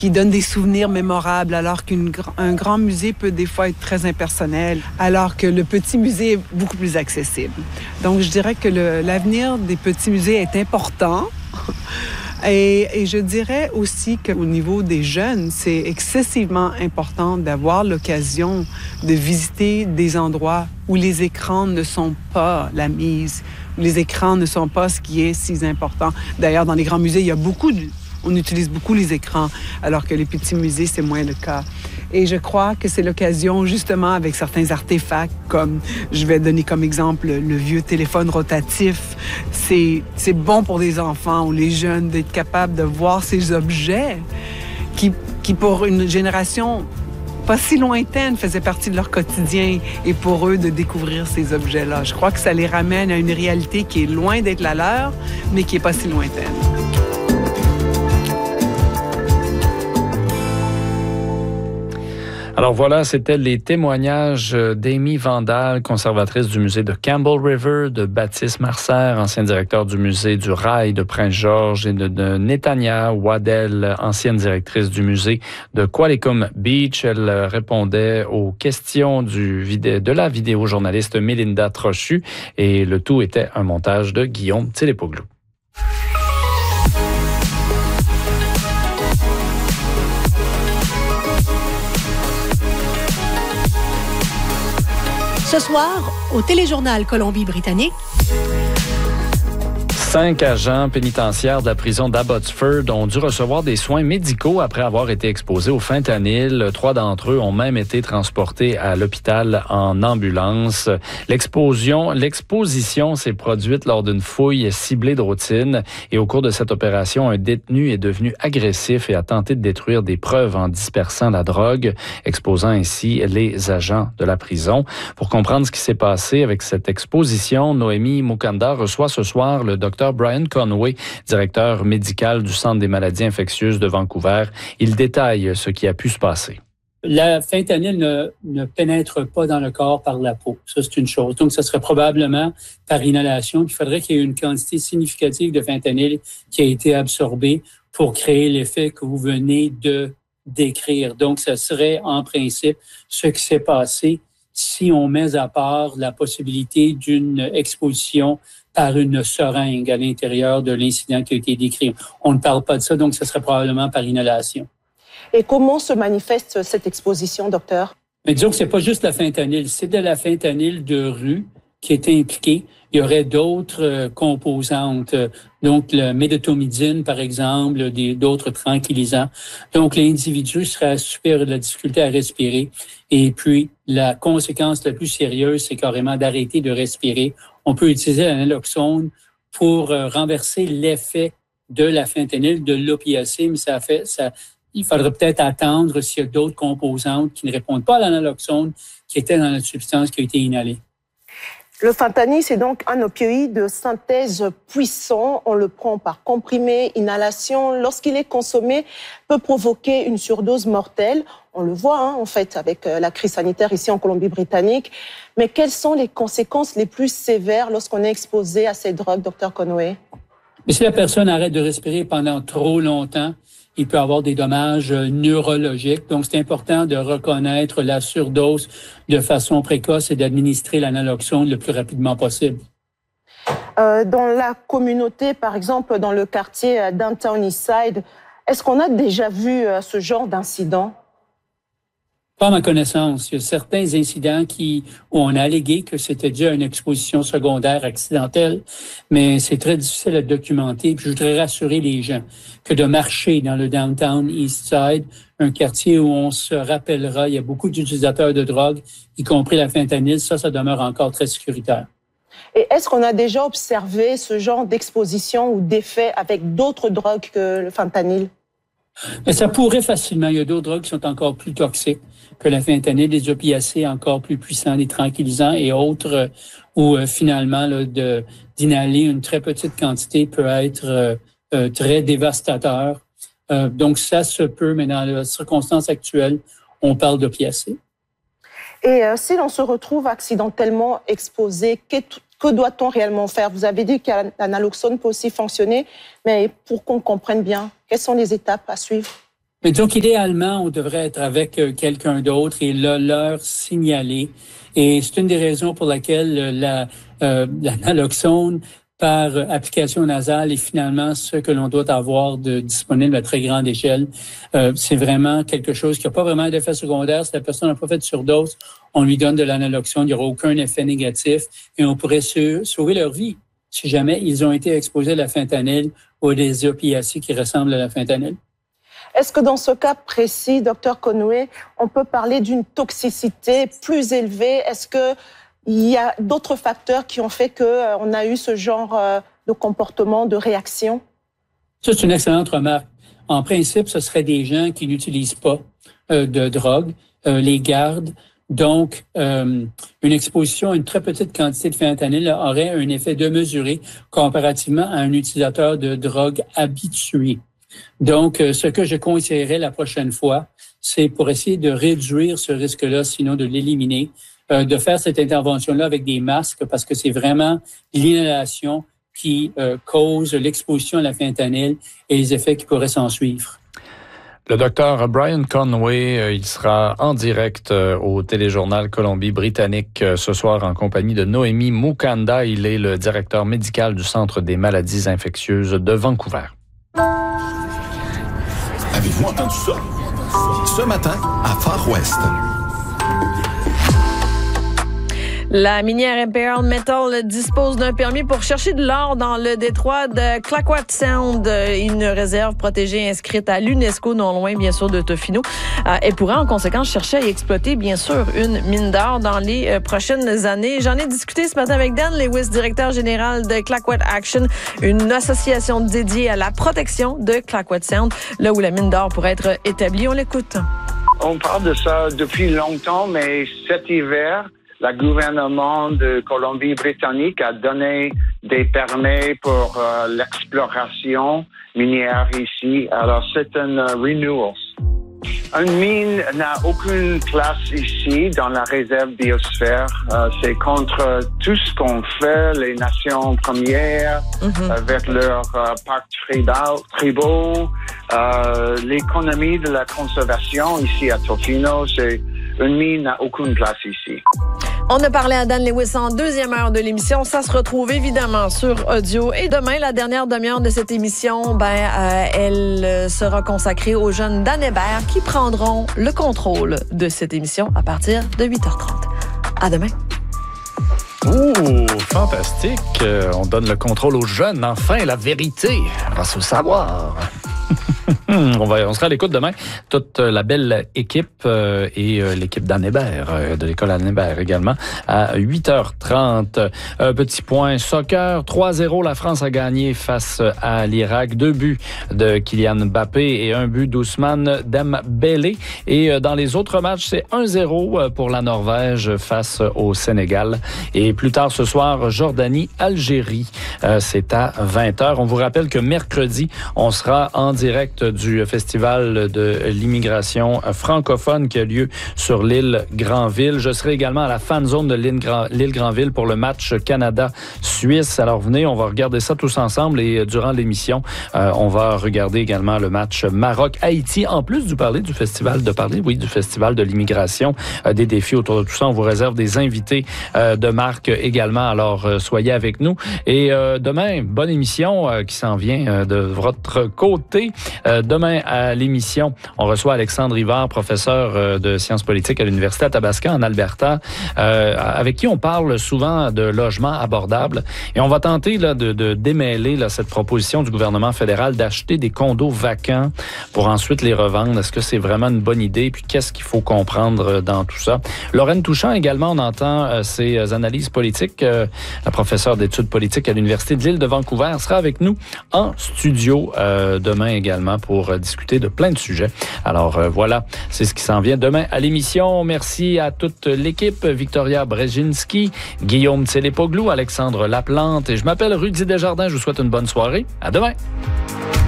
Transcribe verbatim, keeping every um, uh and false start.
qui donne des souvenirs mémorables, alors qu'un grand musée peut des fois être très impersonnel, alors que le petit musée est beaucoup plus accessible. Donc, je dirais que le, l'avenir des petits musées est important. Et, et je dirais aussi qu'au niveau des jeunes, c'est excessivement important d'avoir l'occasion de visiter des endroits où les écrans ne sont pas la mise, où les écrans ne sont pas ce qui est si important. D'ailleurs, dans les grands musées, il y a beaucoup de... On utilise beaucoup les écrans, alors que les petits musées, c'est moins le cas. Et je crois que c'est l'occasion, justement, avec certains artefacts, comme, je vais donner comme exemple le vieux téléphone rotatif. C'est, c'est bon pour les enfants ou les jeunes d'être capables de voir ces objets qui, qui pour une génération pas si lointaine, faisaient partie de leur quotidien, et pour eux de découvrir ces objets-là. Je crois que ça les ramène à une réalité qui est loin d'être la leur, mais qui est pas si lointaine. Alors voilà, c'était les témoignages d'Amy Vandal, conservatrice du musée de Campbell River, de Baptiste Marcer, ancien directeur du musée du Rail de Prince-Georges, et de, de Netanya Waddell, ancienne directrice du musée de Qualicum Beach. Elle répondait aux questions du vidé- de la vidéojournaliste Mélinda Trochu, et le tout était un montage de Guillaume Télépoglou. Ce soir, au téléjournal Colombie-Britannique, Cinq agents pénitentiaires de la prison d'Abbotsford ont dû recevoir des soins médicaux après avoir été exposés au fentanyl. Trois d'entre eux ont même été transportés à l'hôpital en ambulance. L'explosion, l'exposition s'est produite lors d'une fouille ciblée de routine, et au cours de cette opération, un détenu est devenu agressif et a tenté de détruire des preuves en dispersant la drogue, exposant ainsi les agents de la prison. Pour comprendre ce qui s'est passé avec cette exposition, Noémie Mukanda reçoit ce soir le docteur Brian Conway, directeur médical du Centre des maladies infectieuses de Vancouver. Il détaille ce qui a pu se passer. La fentanyl ne, ne pénètre pas dans le corps par la peau. Ça, c'est une chose. Donc, ça serait probablement par inhalation. Il faudrait qu'il y ait une quantité significative de fentanyl qui a été absorbée pour créer l'effet que vous venez de décrire. Donc, ça serait en principe ce qui s'est passé si on met à part la possibilité d'une exposition par une seringue à l'intérieur de l'incident qui a été décrit. On ne parle pas de ça, donc ce serait probablement par inhalation. Et comment se manifeste cette exposition, docteur? Mais disons que c'est pas juste la fentanyl, c'est de la fentanyl de rue qui est impliquée. Il y aurait d'autres euh, composantes, donc le médetomidine, par exemple, des, d'autres tranquillisants. Donc, l'individu serait à subir de la difficulté à respirer. Et puis, la conséquence la plus sérieuse, c'est carrément d'arrêter de respirer. On peut utiliser la naloxone pour euh, renverser l'effet de la fentanyl, de l'opiacé, mais ça fait, ça, il faudrait peut-être attendre s'il y a d'autres composantes qui ne répondent pas à la naloxone qui étaient dans la substance qui a été inhalée. Le fentanyl, c'est donc un opioïde de synthèse puissant. On le prend par comprimé, inhalation. Lorsqu'il est consommé, peut provoquer une surdose mortelle. On le voit, hein, en fait, avec la crise sanitaire ici en Colombie-Britannique. Mais quelles sont les conséquences les plus sévères lorsqu'on est exposé à ces drogues, docteur Conway? Mais si la personne arrête de respirer pendant trop longtemps, il peut avoir des dommages neurologiques. Donc, c'est important de reconnaître la surdose de façon précoce et d'administrer la naloxone le plus rapidement possible. Euh, dans la communauté, par exemple, dans le quartier Downtown Eastside, est-ce qu'on a déjà vu ce genre d'incident? Pas à ma connaissance. Il y a certains incidents qui, où on a allégué que c'était dû à une exposition secondaire accidentelle, mais c'est très difficile à documenter. Puis je voudrais rassurer les gens que de marcher dans le Downtown Eastside, un quartier où on se rappellera, il y a beaucoup d'utilisateurs de drogue, y compris la fentanyl, ça, ça demeure encore très sécuritaire. Et est-ce qu'on a déjà observé ce genre d'exposition ou d'effet avec d'autres drogues que le fentanyl? Mais ça pourrait facilement. Il y a d'autres drogues qui sont encore plus toxiques que la fentanyl, des opiacés encore plus puissants, des tranquillisants et autres, euh, où euh, finalement, là, de, d'inhaler une très petite quantité peut être euh, euh, très dévastateur. Euh, donc, ça se peut, mais dans les circonstances actuelles, on parle d'opiacés. Et euh, si l'on se retrouve accidentellement exposé, que, que doit-on réellement faire? Vous avez dit que la naloxone peut aussi fonctionner, mais pour qu'on comprenne bien, quelles sont les étapes à suivre? Mais donc, idéalement, on devrait être avec euh, quelqu'un d'autre et le leur signaler. Et c'est une des raisons pour laquelle la, euh, la naloxone par application nasale est finalement ce que l'on doit avoir de disponible à très grande échelle. Euh, c'est vraiment quelque chose qui n'a pas vraiment d'effet secondaire. Si la personne n'a pas fait de surdose, on lui donne de la naloxone, il n'y aura aucun effet négatif et on pourrait se, sauver leur vie si jamais ils ont été exposés à la fentanyl ou à des opiacés qui ressemblent à la fentanyl. Est-ce que dans ce cas précis, docteur Conway, on peut parler d'une toxicité plus élevée? Est-ce que il y a d'autres facteurs qui ont fait qu'on euh, a eu ce genre euh, de comportement, de réaction? Ça, c'est une excellente remarque. En principe, ce serait des gens qui n'utilisent pas euh, de drogue, euh, les gardent. Donc, euh, une exposition à une très petite quantité de fentanyl aurait un effet démesuré comparativement à un utilisateur de drogue habitué. Donc, euh, ce que je conseillerais la prochaine fois, c'est pour essayer de réduire ce risque-là, sinon de l'éliminer, euh, de faire cette intervention-là avec des masques parce que c'est vraiment l'inhalation qui euh, cause l'exposition à la fentanyl et les effets qui pourraient s'en suivre. Le docteur Brian Conway, il sera en direct au téléjournal Colombie-Britannique ce soir en compagnie de Noémie Mukanda. Il est le directeur médical du Centre des maladies infectieuses de Vancouver. Avez-vous entendu ça? Ce matin, à Far West. La minière Imperial Metal dispose d'un permis pour chercher de l'or dans le détroit de Clayoquot Sound, une réserve protégée inscrite à l'UNESCO, non loin, bien sûr, de Tofino. Elle pourrait, en conséquence, chercher à y exploiter, bien sûr, une mine d'or dans les prochaines années. J'en ai discuté ce matin avec Dan Lewis, directeur général de Clayoquot Action, une association dédiée à la protection de Clayoquot Sound, là où la mine d'or pourrait être établie. On l'écoute. On parle de ça depuis longtemps, mais cet hiver, le gouvernement de Colombie-Britannique a donné des permis pour euh, l'exploration minière ici. Alors, c'est un uh, renewal. Une mine n'a aucune place ici dans la réserve biosphère. Euh, c'est contre tout ce qu'on fait, les nations premières, mm-hmm. avec leurs euh, parcs tribaux, tribaux euh, l'économie de la conservation ici à Tofino. C'est une mine n'a aucune place ici. On a parlé à Dan Lewis en deuxième heure de l'émission. Ça se retrouve évidemment sur audio. Et demain, la dernière demi-heure de cette émission, ben, euh, elle sera consacrée aux jeunes d'Anne Hébert qui prendront le contrôle de cette émission à partir de huit heures trente. À demain. Ouh, fantastique. Euh, on donne le contrôle aux jeunes. Enfin, la vérité va se savoir. On, va, on sera à l'écoute demain. Toute la belle équipe euh, et euh, l'équipe d'Anne Hébert, euh, de l'école Anne Hébert également, à huit heures trente. Euh, petit point soccer, trois zéro, la France a gagné face à l'Irak. Deux buts de Kylian Mbappé et un but d'Ousmane Dembélé. Et euh, dans les autres matchs, c'est un zéro pour la Norvège face au Sénégal. Et plus tard ce soir, Jordanie-Algérie. Euh, c'est à vingt heures. On vous rappelle que mercredi, on sera en direct du Festival de l'immigration francophone qui a lieu sur l'île Granville. Je serai également à la fan zone de l'île Granville pour le match Canada-Suisse. Alors venez, on va regarder ça tous ensemble et durant l'émission, euh, on va regarder également le match Maroc-Haïti. En plus du parler du festival, de parler, oui, du Festival de l'immigration, euh, des défis autour de tout ça, on vous réserve des invités euh, de marque également. Alors euh, soyez avec nous. Et euh, demain, bonne émission euh, qui s'en vient euh, de votre côté. Euh, demain, à l'émission, on reçoit Alexandre Rivard, professeur euh, de sciences politiques à l'Université Athabasca en Alberta, euh, avec qui on parle souvent de logements abordables. Et on va tenter là, de, de démêler là, cette proposition du gouvernement fédéral d'acheter des condos vacants pour ensuite les revendre. Est-ce que c'est vraiment une bonne idée? Puis qu'est-ce qu'il faut comprendre dans tout ça? Lorraine Touchant également, on entend euh, ses analyses politiques. Euh, la professeure d'études politiques à l'Université de l'île de Vancouver sera avec nous en studio euh, demain également pour discuter de plein de sujets. Alors euh, voilà, c'est ce qui s'en vient demain à l'émission. Merci à toute l'équipe, Victoria Brzezinski, Guillaume Tsélépoglou, Alexandre Laplante et je m'appelle Rudy Desjardins. Je vous souhaite une bonne soirée. À demain.